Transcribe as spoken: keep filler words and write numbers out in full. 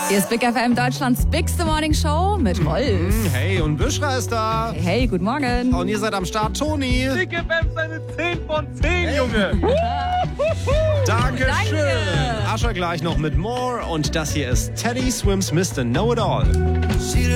Hier ist Big F M, Deutschlands Bigste Morning Show mit Rolf. Hey, und Büschra ist da. Hey, hey, guten Morgen. Und ihr seid am Start, Toni. Big F M seine zehn von zehn, Junge. Dankeschön. Danke. Ascher gleich noch mit More. Und das hier ist Teddy Swims Mister Know-It-All.